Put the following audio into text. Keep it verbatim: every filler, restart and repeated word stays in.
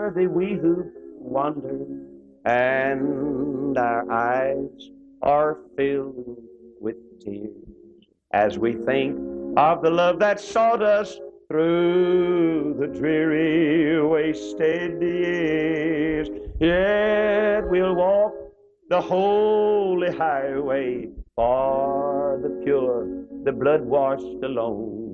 worthy we who wander, and our eyes are filled with tears as we think of the love that sought us through the dreary wasted years. Yet we'll walk the holy highway for the pure, the blood-washed alone.